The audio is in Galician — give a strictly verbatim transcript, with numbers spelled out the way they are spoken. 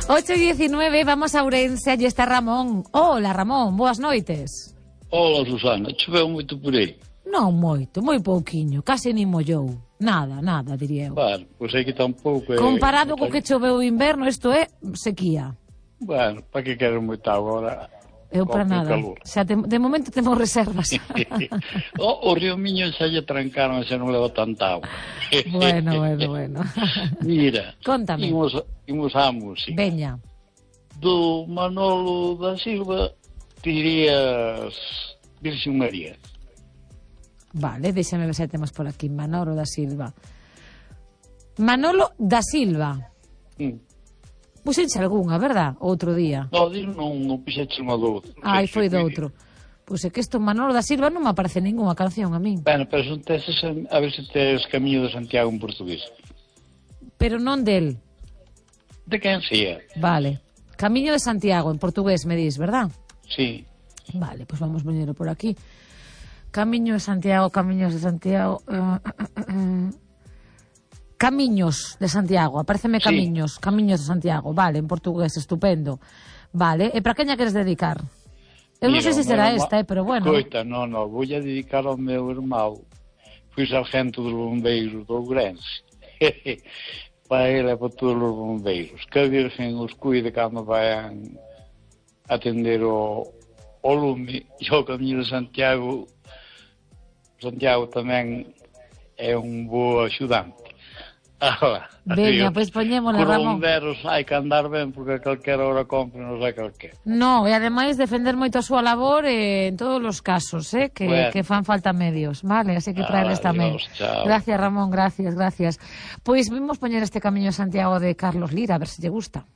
ocho y diecinueve, vamos a Ourense, allí está Ramón. Hola, Ramón, boas noites. Hola, Susana, choveu moito por aí? Non moito, moi pouquiño, case nin mollou. Nada, nada, diría eu. Bueno, pois aí que tampouco é... Comparado co que choveu o inverno, isto é sequía. Bueno, para que queres moita agora? Eu para nada. Xa te, de momento temos reservas. o, o río Miño xa lle trancaron e xa non leva tanta agua. Bueno, bueno, bueno. Mira, contame. Imos, imos á música. Veña. Do Manolo da Silva dirías Virxen María. Vale, déxame ver se temos por aquí. Manolo da Silva. Manolo da Silva. Mm. Puxenche algunha, verdad? Outro día. No, non, non pixeche unha doutro. Ai, foi doutro. Pois é que isto Manolo da Silva non me aparece ninguna canción a min. Bueno, pero son teses, a ver se tes Camiño de Santiago en portugués. Pero non del. De quen sea. Vale. Camiño de Santiago, en portugués, me dis, verdad? Sí. Vale, pois pues vamos poñelo por aquí. Camiño de Santiago, Camiños de Santiago... Uh, uh, uh, uh. Camiños de Santiago, apareceme Camiños, sí. Camiños de Santiago, vale, en portugués, estupendo. Vale, e para queña queres dedicar? Eu non sei se será esta, eh, pero bueno. Coita, non, non, vou a dedicar ao meu irmão. Fui sargento dos bombeiros do Ourense. Para ele e para todos os bombeiros. Que a Virgen os cuide cando vayan atender o, o lume. E o Camiño de Santiago, Santiago tamén é un bo axudante. Ah, veña, pois pues poñémola, Ramón. Con bomberos hai que andar ben porque a calquera hora compre, non sei calquera. No, e ademais defender moito a súa labor eh, en todos os casos, eh, que, bueno. que fan falta medios, vale? Así que traerles ah, tamén. Dios, gracias, Ramón, gracias, gracias. Pois vimos poñer este Camiño de Santiago de Carlos Lira, a ver se lle gusta.